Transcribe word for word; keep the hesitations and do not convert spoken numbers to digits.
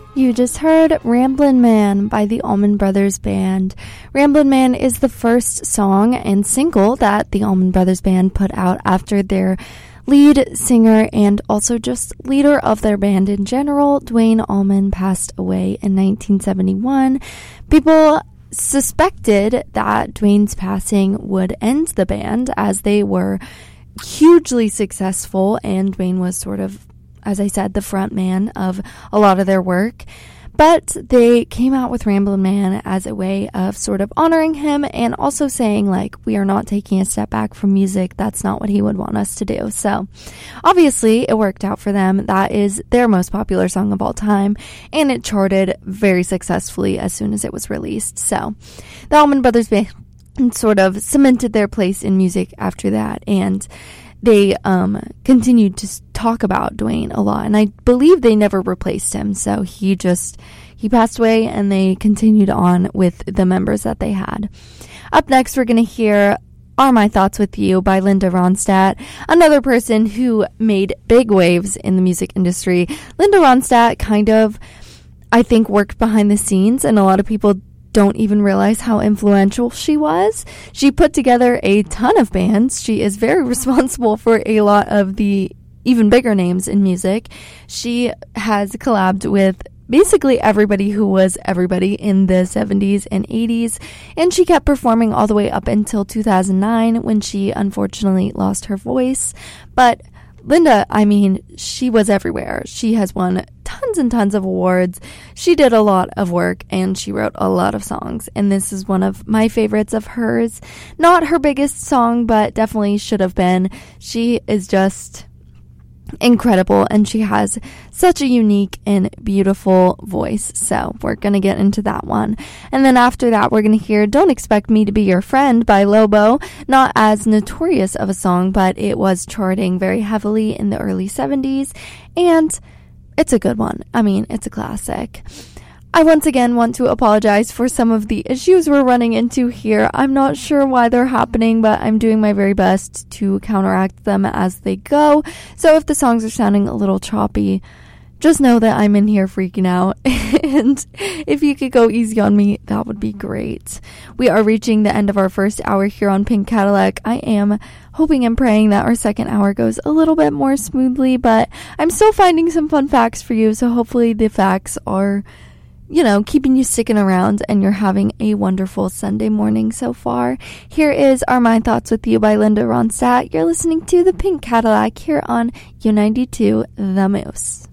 You just heard Ramblin' Man by the Allman Brothers Band. Ramblin' Man is the first song and single that the Allman Brothers Band put out after their lead singer and also just leader of their band in general, Duane Allman, passed away in nineteen seventy-one. People suspected that Duane's passing would end the band as they were hugely successful and Duane was sort of, as I said, the front man of a lot of their work. But they came out with Ramblin' Man as a way of sort of honoring him and also saying, like, we are not taking a step back from music. That's not what he would want us to do. So, obviously, it worked out for them. That is their most popular song of all time, and it charted very successfully as soon as it was released. So, the Allman Brothers Band sort of cemented their place in music after that, and they um, continued to talk about Duane a lot, and I believe they never replaced him, so he just, he passed away, and they continued on with the members that they had. Up next, we're going to hear Are My Thoughts With You by Linda Ronstadt, another person who made big waves in the music industry. Linda Ronstadt kind of, I think, worked behind the scenes, and a lot of people don't even realize how influential she was. She put together a ton of bands. She is very responsible for a lot of the even bigger names in music. She has collabed with basically everybody who was everybody in the seventies and eighties, and she kept performing all the way up until two thousand nine when she unfortunately lost her voice. But Linda, I mean, she was everywhere. She has won tons and tons of awards. She did a lot of work and she wrote a lot of songs. And this is one of my favorites of hers. Not her biggest song, but definitely should have been. She is just incredible and she has such a unique and beautiful voice. So we're going to get into that one. And then after that, we're going to hear Don't Expect Me to Be Your Friend by Lobo. Not as notorious of a song, but it was charting very heavily in the early seventies. And it's a good one. I mean, it's a classic. I once again want to apologize for some of the issues we're running into here. I'm not sure why they're happening, but I'm doing my very best to counteract them as they go. So if the songs are sounding a little choppy, just know that I'm in here freaking out. And if you could go easy on me, that would be great. We are reaching the end of our first hour here on Pink Cadillac. I am hoping and praying that our second hour goes a little bit more smoothly, but I'm still finding some fun facts for you. So hopefully the facts are, you know, keeping you sticking around and you're having a wonderful Sunday morning so far. Here is Are My Thoughts With You by Linda Ronstadt. You're listening to the Pink Cadillac here on U ninety-two The Moose.